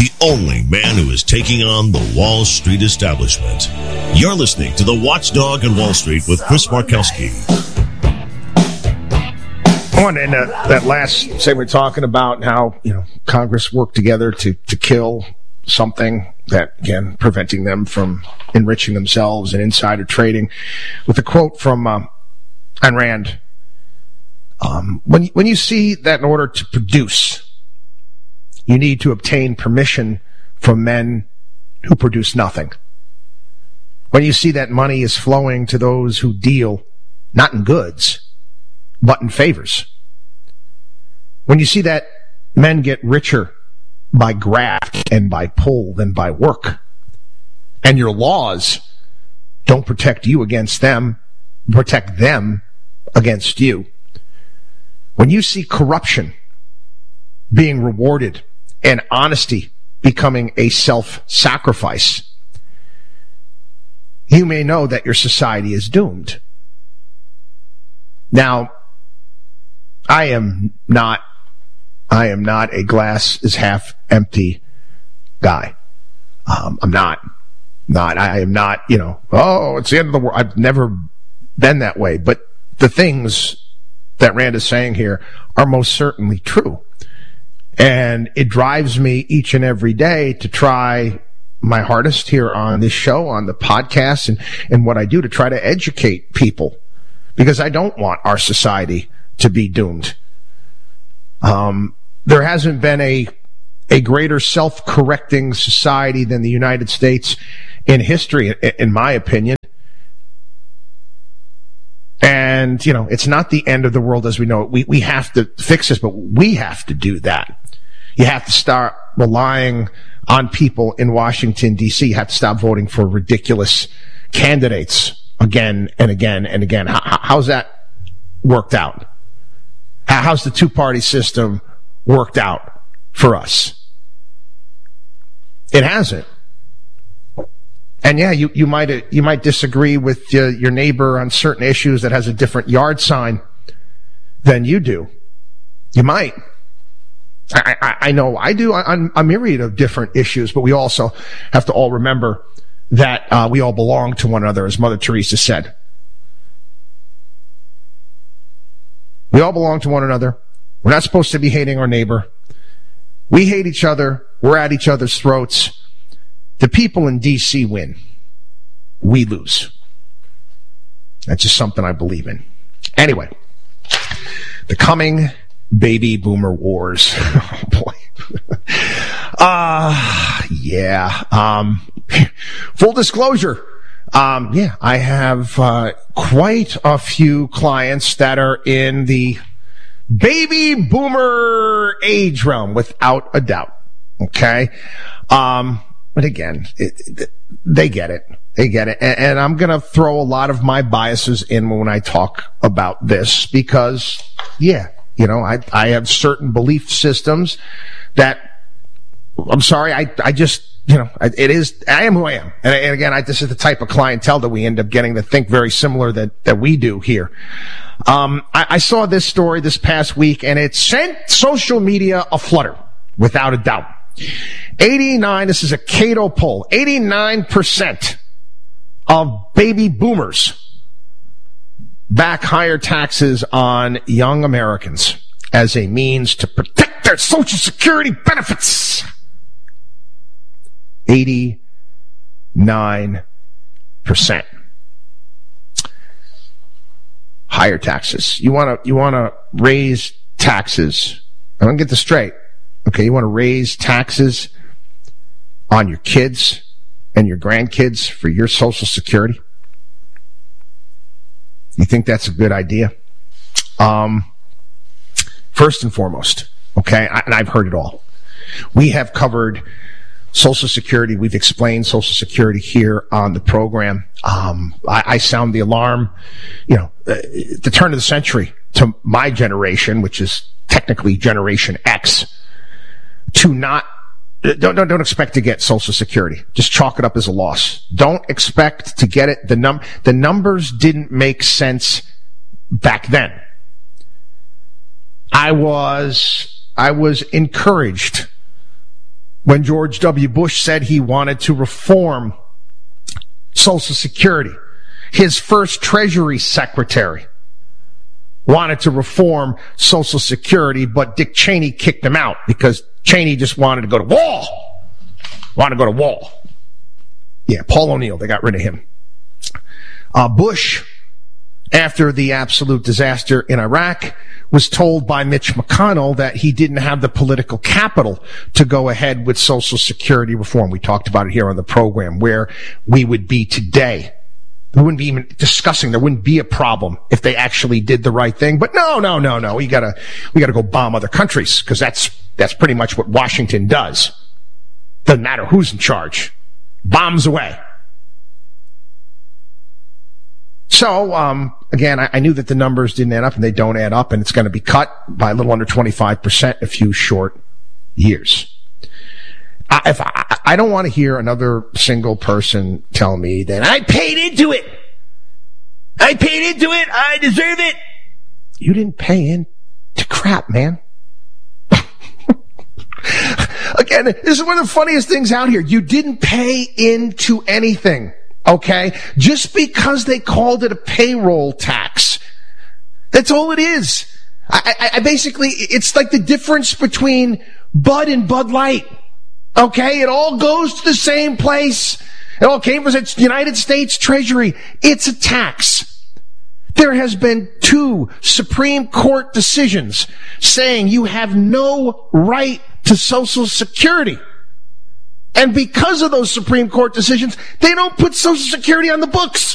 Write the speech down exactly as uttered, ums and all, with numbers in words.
the only man who is taking on the Wall Street establishment. You're listening to The Watchdog on Wall Street with Chris Markowski. On and uh, that last say we're talking about how, you know, Congress worked together to, to kill something that, again, preventing them from enriching themselves and insider trading, with a quote from uh, Ayn Rand. Um, when, when you see that in order to produce, you need to obtain permission from men who produce nothing. When you see that money is flowing to those who deal not in goods, but in favors. When you see that men get richer by graft and by pull than by work, and your laws don't protect you against them, protect them against you. When you see corruption being rewarded and honesty becoming a self-sacrifice, you may know that your society is doomed. Now, I am not, I am not a glass is half empty guy. Um, I'm not, not, I am not, you know, oh, it's the end of the world. I've never been that way. But the things that Rand is saying here are most certainly true. And it drives me each and every day to try my hardest here on this show, on the podcast, and, and what I do to try to educate people. Because I don't want our society to be doomed. Um, there hasn't been a a greater self-correcting society than the United States in history, in my opinion. And, you know, it's not the end of the world as we know it. We, we have to fix this, but we have to do that. You have to start relying on people in Washington, D C. You have to stop voting for ridiculous candidates again and again and again. How, how's that worked out? How's the two-party system worked out for us? It hasn't. And yeah, you, you might you might disagree with uh, your neighbor on certain issues that has a different yard sign than you do. You might. I, I, I know I do on a myriad of different issues, but we also have to all remember that uh, we all belong to one another, as Mother Teresa said. We all belong to one another. We're not supposed to be hating our neighbor. We hate each other. We're at each other's throats. The people in D C win. We lose. That's just something I believe in. Anyway, the coming baby boomer wars. Oh, boy. uh, yeah. Um, full disclosure. Um, yeah, I have uh, quite a few clients that are in the baby boomer age realm, without a doubt. Okay? Um, but again, it, it, they get it. They get it. And, and I'm going to throw a lot of my biases in when I talk about this because, yeah, you know, I, I have certain belief systems that, I'm sorry, I, I just, you know, it is, I am who I am. And, and again, I, this is the type of clientele that we end up getting that think very similar that, that we do here. Um, I, I saw this story this past week and it sent social media aflutter, without a doubt. eighty-nine, this is a Cato poll, eighty-nine percent of baby boomers back higher taxes on young Americans as a means to protect their Social Security benefits. eighty-nine percent. Higher taxes. You want to, you want to raise taxes. I'm going to get this straight. Okay, you want to raise taxes on your kids and your grandkids for your Social Security? You think that's a good idea? Um, first and foremost, okay, I, and I've heard it all. We have covered Social Security. We've explained Social Security here on the program. Um, I, I sound the alarm, you know, uh, the turn of the century to my generation, which is technically Generation X, to not, don't, don't, don't expect to get Social Security. Just chalk it up as a loss. Don't expect to get it. The num, the numbers didn't make sense back then. I was, I was encouraged when George W. Bush said he wanted to reform Social Security. His first Treasury Secretary wanted to reform Social Security, but Dick Cheney kicked him out because Cheney just wanted to go to war. Wanted to go to war. Yeah, Paul O'Neill, they got rid of him. Uh, Bush, after the absolute disaster in Iraq, was told by Mitch McConnell that he didn't have the political capital to go ahead with Social Security reform. We talked about it here on the program, where we would be today. We wouldn't be even discussing. There wouldn't be a problem if they actually did the right thing. But no, no, no, no. We gotta, we gotta go bomb other countries because that's, that's pretty much what Washington does. Doesn't matter who's in charge. Bombs away. So, um, again, I, I knew that the numbers didn't add up, and they don't add up, and it's going to be cut by a little under twenty-five percent in a few short years. I, if I, I don't want to hear another single person tell me that I paid into it. I paid into it. I deserve it. You didn't pay into crap, man. Again, this is one of the funniest things out here. You didn't pay into anything. Okay? Just because they called it a payroll tax. That's all it is. I, I, I basically, it's like the difference between Bud and Bud Light. Okay? It all goes to the same place. It all came from the United States Treasury. It's a tax. There has been two Supreme Court decisions saying you have no right to Social Security. And because of those Supreme Court decisions, they don't put Social Security on the books.